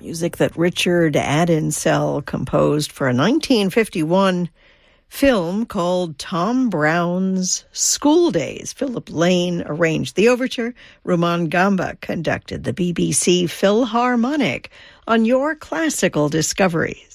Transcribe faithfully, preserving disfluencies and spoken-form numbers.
music that Richard Addinsell composed for a nineteen fifty-one film called Tom Brown's School Days. Philip Lane arranged the overture. Rumaan Gamba conducted the B B C Philharmonic on Your Classical Discoveries.